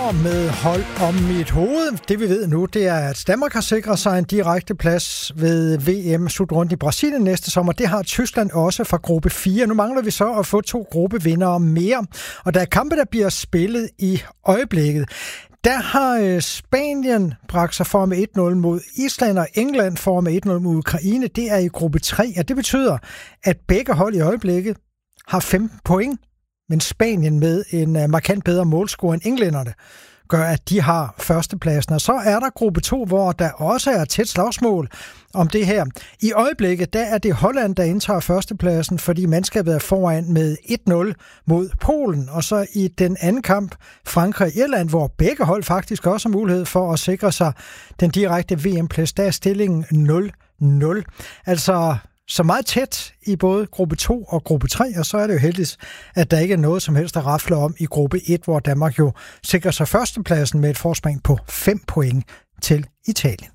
Møller med Hold om mit hoved. Det vi ved nu, det er, at Danmark har sikret sig en direkte plads ved VM-slutrunde i Brasilien næste sommer. Det har Tyskland også fra gruppe 4. Nu mangler vi så at få 2 gruppevindere mere. Og der er kampe, der bliver spillet i øjeblikket. Der har Spanien bragt sig for med 1-0 mod Island, og England for med 1-0 mod Ukraine. Det er i gruppe 3, og det betyder, at begge hold i øjeblikket har 15 point. Men Spanien med en markant bedre målscore end englænderne gør, at de har førstepladsen. Og så er der gruppe 2, hvor der også er tæt slagsmål om det her. I øjeblikket, der er det Holland, der indtager førstepladsen, fordi mandskabet er foran med 1-0 mod Polen. Og så i den anden kamp, Frankrig og Irland, hvor begge hold faktisk også har mulighed for at sikre sig den direkte VM-plads. Der er stillingen 0-0. Altså så meget tæt i både gruppe 2 og gruppe 3, og så er det jo heldigt, at der ikke er noget som helst at rafle om i gruppe 1, hvor Danmark jo sikrer sig førstepladsen med et forspring på 5 point til Italien.